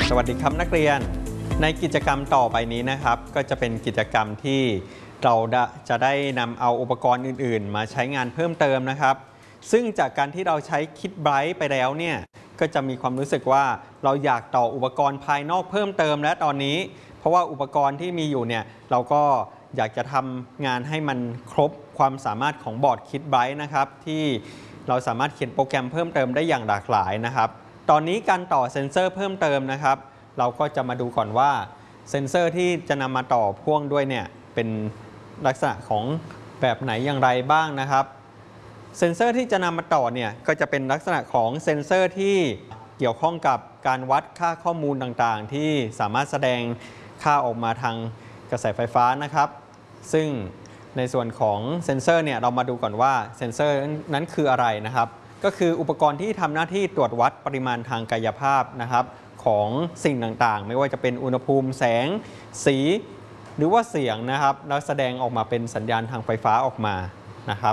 สวัสดีครับนักเรียนในกิจกรรมต่อไปนี้นะครับก็จะเป็นกิจกรรมที่เราจะได้นำเอาอุปกรณ์อื่นๆมาใช้งานเพิ่มเติมนะครับซึ่งจากการที่เราใช้คิดไบรท์ไปแล้วเนี่ยก็จะมีความรู้สึกว่าเราอยากต่ออุปกรณ์ภายนอกเพิ่มเติมและตอนนี้เพราะว่าอุปกรณ์ที่มีอยู่เนี่ยเราก็อยากจะทำงานให้มันครบความสามารถของบอร์ดคิดไบรท์นะครับที่เราสามารถเขียนโปรแกรมเพิ่มเติมได้อย่างหลากหลายนะครับตอนนี้การต่อเซ็นเซอร์เพิ่มเติมนะครับเราก็จะมาดูก่อนว่าเซ็นเซอร์ที่จะนำมาต่อพ่วงด้วยเนี่ยเป็นลักษณะของแบบไหนอย่างไรบ้างนะครับเซ็นเซอร์ที่จะนำมาต่อเนี่ยก็จะเป็นลักษณะของเซ็นเซอร์ที่เกี่ยวข้องกับการวัดค่าข้อมูลต่างๆที่สามารถแสดงค่าออกมาทางกระแสไฟฟ้านะครับซึ่งในส่วนของเซ็นเซอร์เนี่ยเรามาดูก่อนว่าเซ็นเซอร์นั้นคืออะไรนะครับก็คืออุปกรณ์ที่ทำหน้าที่ตรวจวัดปริมาณทางกายภาพนะครับของสิ่งต่างๆไม่ว่าจะเป็นอุณหภูมิแสงสีหรือว่าเสียงนะครับแล้วแสดงออกมาเป็นสัญญาณทางไฟฟ้าออกมานะครับ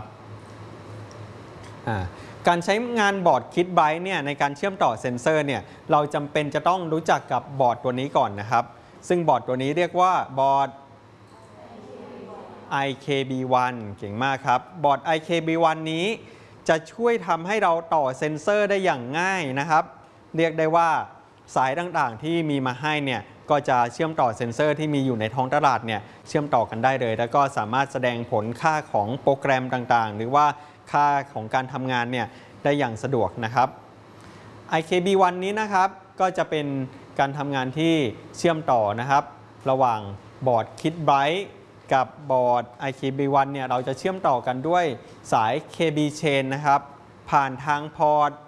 การใช้งานบอร์ดคิดไบรท์เนี่ยในการเชื่อมต่อเซ็นเซอร์เนี่ยเราจำเป็นจะต้องรู้จักกับบอร์ดตัวนี้ก่อนนะครับซึ่งบอร์ดตัวนี้เรียกว่าบอร์ด IKB1 เก่งมากครับบอร์ด IKB1 นี้จะช่วยทำให้เราต่อเซ็นเซอร์ได้อย่างง่ายนะครับเรียกได้ว่าสายต่างๆที่มีมาให้เนี่ยก็จะเชื่อมต่อเซ็นเซอร์ที่มีอยู่ในท้องตลาดเนี่ยเชื่อมต่อกันได้เลยแล้วก็สามารถแสดงผลค่าของโปรแกรมต่างๆหรือว่าค่าของการทำงานเนี่ยได้อย่างสะดวกนะครับ IKB1 นี้นะครับก็จะเป็นการทำงานที่เชื่อมต่อนะครับระหว่างบอร์ดคิดไบรท์กับบอร์ด IKB1 เนี่ยเราจะเชื่อมต่อกันด้วยสาย KB chain นะครับผ่านทางพอร์ต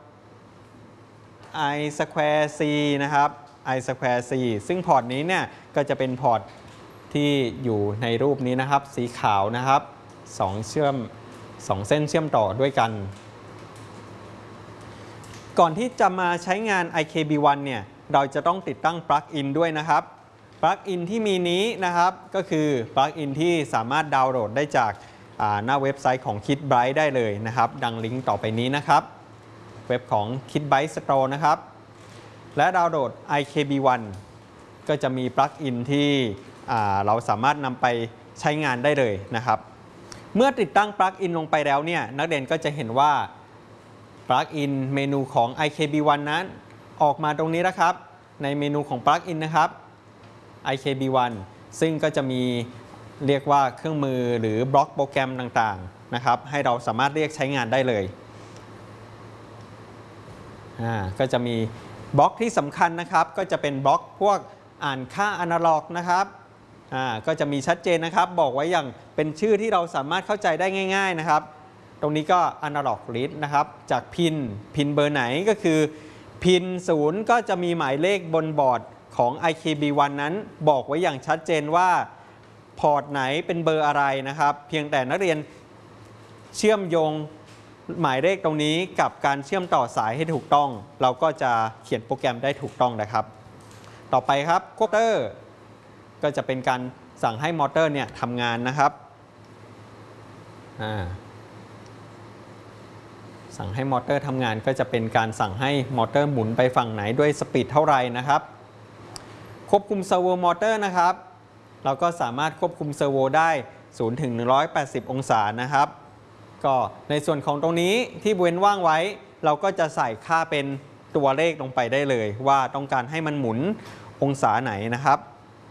I2C นะครับ I2C ซึ่งพอร์ตนี้เนี่ยก็จะเป็นพอร์ตที่อยู่ในรูปนี้นะครับสีขาวนะครับ2เส้นเชื่อมต่อด้วยกันก่อนที่จะมาใช้งาน IKB1 เนี่ยเราจะต้องติดตั้งปลั๊กอินด้วยนะครับปลั๊กอินที่มีนี้นะครับก็คือปลั๊กอินที่สามารถดาวน์โหลดได้จากหน้าเว็บไซต์ของ KitBright ได้เลยนะครับดังลิงก์ต่อไปนี้นะครับเว็บของ KitBright Store นะครับและดาวน์โหลด IKB1 ก็จะมีปลั๊กอินที่เราสามารถนำไปใช้งานได้เลยนะครับเมื่อติดตั้งปลั๊กอินลงไปแล้วเนี่ยนักเรียนก็จะเห็นว่าปลั๊กอินเมนูของ IKB1 นั้นออกมาตรงนี้นะครับในเมนูของปลั๊กอินนะครับ IKB1 ซึ่งก็จะมีเรียกว่าเครื่องมือหรือบล็อกโปรแกรมต่างๆนะครับให้เราสามารถเรียกใช้งานได้เลยก็จะมีบล็อกที่สำคัญนะครับก็จะเป็นบล็อกพวกอ่านค่าอนาล็อกนะครับก็จะมีชัดเจนนะครับบอกไว้อย่างเป็นชื่อที่เราสามารถเข้าใจได้ง่ายๆนะครับตรงนี้ก็ Analog Read นะครับจากพินเบอร์ไหนก็คือพิน0ก็จะมีหมายเลขบนบอร์ดของ IKB1 นั้นบอกไว้อย่างชัดเจนว่าพอร์ตไหนเป็นเบอร์อะไรนะครับเพียงแต่นักเรียนเชื่อมโยงหมายเลขตรงนี้กับการเชื่อมต่อสายให้ถูกต้องเราก็จะเขียนโปรแกรมได้ถูกต้องนะครับต่อไปครับมอเตอร์ก็จะเป็นการสั่งให้มอเตอร์เนี่ยทำงานนะครับสั่งให้มอเตอร์ทำงานก็จะเป็นการสั่งให้มอเตอร์หมุนไปฝั่งไหนด้วยสปีดเท่าไหร่นะครับควบคุมเซอร์โวมอเตอร์นะครับเราก็สามารถควบคุมเซอร์โวได้0 ถึง 180 องศานะครับก็ในส่วนของตรงนี้ที่เว้นว่างไว้เราก็จะใส่ค่าเป็นตัวเลขลงไปได้เลยว่าต้องการให้มันหมุนองศาไหนนะครับ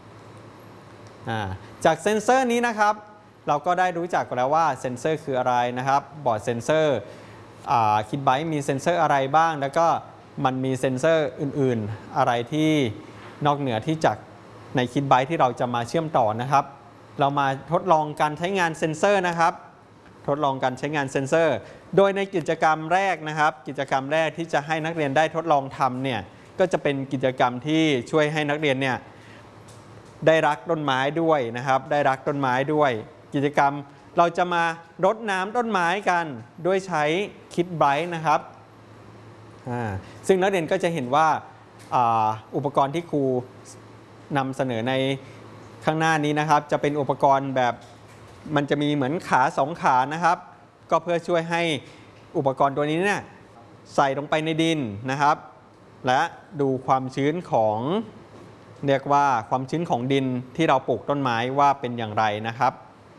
จากเซ็นเซอร์นี้นะครับเราก็ได้รู้จักแล้วว่าเซ็นเซอร์คืออะไรนะครับบอร์ดเซ็นเซอร์KitBrightมีเซ็นเซอร์อะไรบ้างแล้วก็มันมีเซ็นเซอร์อื่นๆอะไรที่นอกเหนือที่จากใน KitBright ที่เราจะมาเชื่อมต่อนะครับเรามาทดลองการใช้งานเซ็นเซอร์นะครับทดลองการใช้งานเซ็นเซอร์โดยในกิจกรรมแรกนะครับกิจกรรมแรกที่จะให้นักเรียนได้ทดลองทำเนี่ยก็จะเป็นกิจกรรมที่ช่วยให้นักเรียนเนี่ยได้รักต้นไม้ด้วยนะครับได้รักต้นไม้ด้วยกิจกรรมเราจะมารดน้ำต้นไม้กันด้วยใช้KitBrightนะครับซึ่งนักเรียนก็จะเห็นว่าอุปกรณ์ที่ครูนำเสนอในข้างหน้านี้นะครับจะเป็นอุปกรณ์แบบมันจะมีเหมือนขา2ขานะครับก็เพื่อช่วยให้อุปกรณ์ตัวนี้เนี่ยใส่ลงไปในดินนะครับและดูความชื้นของเรียกว่าความชื้นของดินที่เราปลูกต้นไม้ว่าเป็นอย่างไรนะครับ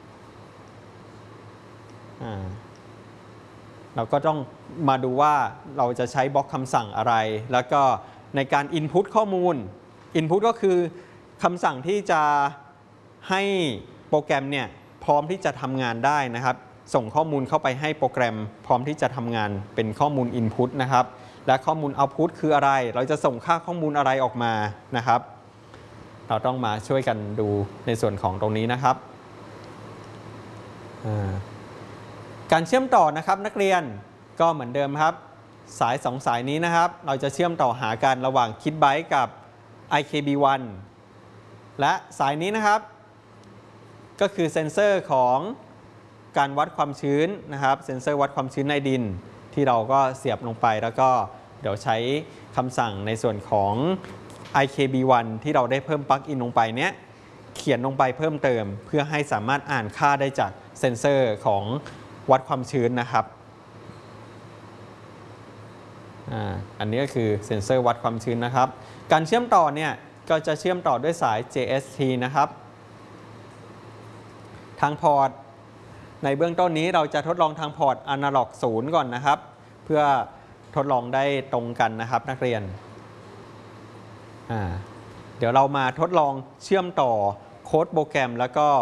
เราก็ต้องมาดูว่าเราจะใช้บล็อกคำสั่งอะไรแล้วก็ในการ Input ข้อมูล Input ก็คือคำสั่งที่จะให้โปรแกรมเนี่ยพร้อมที่จะทำงานได้นะครับส่งข้อมูลเข้าไปให้โปรแกรมพร้อมที่จะทำงานเป็นข้อมูล Input นะครับและข้อมูล Output คืออะไรเราจะส่งค่าข้อมูลอะไรออกมานะครับเราต้องมาช่วยกันดูในส่วนของตรงนี้นะครับการเชื่อมต่อนะครับนักเรียนก็เหมือนเดิมครับสาย2สายนี้นะครับเราจะเชื่อมต่อหากันระหว่าง Kitbyte กับ IKB1 และสายนี้นะครับก็คือเซ็นเซอร์ของการวัดความชื้นนะครับเซ็นเซอร์วัดความชื้นในดินที่เราก็เสียบลงไปแล้วก็เดี๋ยวใช้คำสั่งในส่วนของ IKB1 ที่เราได้เพิ่มปลั๊กอินลงไปเนี้ยเขียนลงไปเพิ่มเติมเพื่อให้สามารถอ่านค่าได้จากเซ็นเซอร์ของวัดความชื้นนะครับอันนี้ก็คือเซ็นเซอร์วัดความชื้นนะครับการเชื่อมต่อเนี่ยก็จะเชื่อมต่อด้วยสาย JST นะครับทางพอร์ตในเบื้องต้นนี้เราจะทดลองทางพอร์ต Analog 0 ก่อนนะครับเพื่อทดลองได้ตรงกันนะครับนักเรียนเดี๋ยวเรามาทดลองเชื่อมต่อโค้ดโปรแกรมแล้วก็